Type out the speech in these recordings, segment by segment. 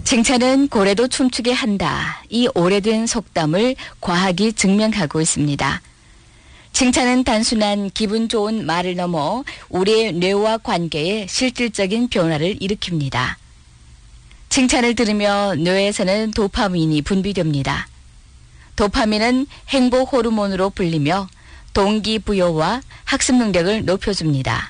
칭찬은 고래도 춤추게 한다. 이 오래된 속담을 과학이 증명하고 있습니다. 칭찬은 단순한 기분 좋은 말을 넘어 우리의 뇌와 관계에 실질적인 변화를 일으킵니다. 칭찬을 들으며 뇌에서는 도파민이 분비됩니다. 도파민은 행복 호르몬으로 불리며 동기부여와 학습 능력을 높여줍니다.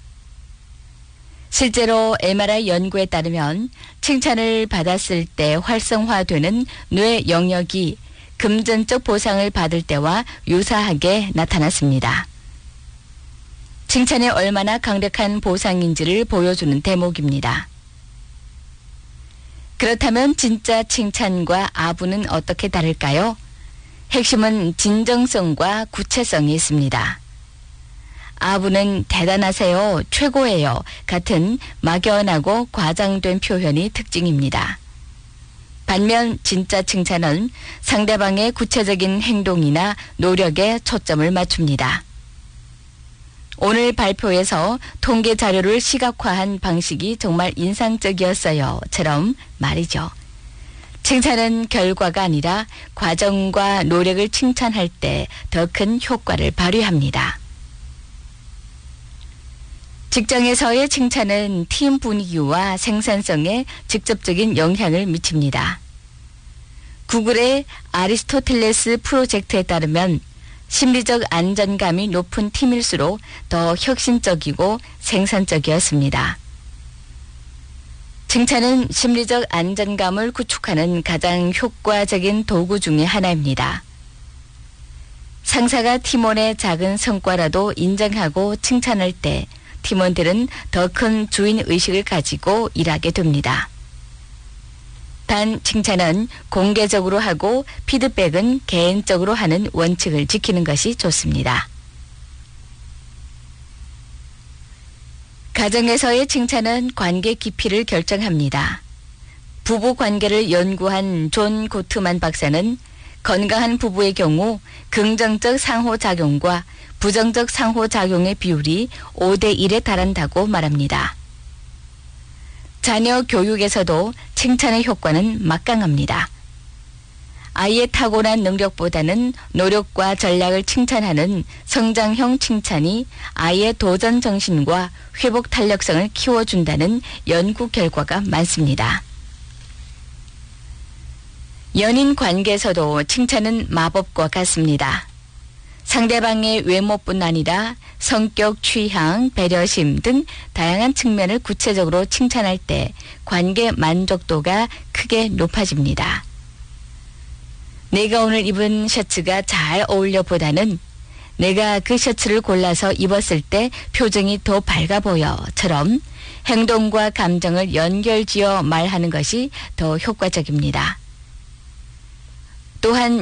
실제로 MRI 연구에 따르면 칭찬을 받았을 때 활성화되는 뇌 영역이 금전적 보상을 받을 때와 유사하게 나타났습니다. 칭찬이 얼마나 강력한 보상인지를 보여주는 대목입니다. 그렇다면 진짜 칭찬과 아부는 어떻게 다를까요? 핵심은 진정성과 구체성이 있습니다. 아부는 대단하세요, 최고예요 같은 막연하고 과장된 표현이 특징입니다. 반면 진짜 칭찬은 상대방의 구체적인 행동이나 노력에 초점을 맞춥니다. 오늘 발표에서 통계 자료를 시각화한 방식이 정말 인상적이었어요.처럼 말이죠. 칭찬은 결과가 아니라 과정과 노력을 칭찬할 때 더 큰 효과를 발휘합니다. 직장에서의 칭찬은 팀 분위기와 생산성에 직접적인 영향을 미칩니다. 구글의 아리스토텔레스 프로젝트에 따르면 심리적 안전감이 높은 팀일수록 더 혁신적이고 생산적이었습니다. 칭찬은 심리적 안전감을 구축하는 가장 효과적인 도구 중의 하나입니다. 상사가 팀원의 작은 성과라도 인정하고 칭찬할 때 팀원들은 더 큰 주인의식을 가지고 일하게 됩니다. 단 칭찬은 공개적으로 하고 피드백은 개인적으로 하는 원칙을 지키는 것이 좋습니다. 가정에서의 칭찬은 관계 깊이를 결정합니다. 부부 관계를 연구한 존 고트만 박사는 건강한 부부의 경우 긍정적 상호작용과 부정적 상호작용의 비율이 5대1에 달한다고 말합니다. 자녀 교육에서도 칭찬의 효과는 막강합니다. 아이의 타고난 능력보다는 노력과 전략을 칭찬하는 성장형 칭찬이 아이의 도전 정신과 회복 탄력성을 키워준다는 연구 결과가 많습니다. 연인 관계에서도 칭찬은 마법과 같습니다. 상대방의 외모뿐 아니라 성격, 취향, 배려심 등 다양한 측면을 구체적으로 칭찬할 때 관계 만족도가 크게 높아집니다. 내가 오늘 입은 셔츠가 잘 어울려 보다는 내가 그 셔츠를 골라서 입었을 때 표정이 더 밝아 보여처럼 행동과 감정을 연결지어 말하는 것이 더 효과적입니다. 또한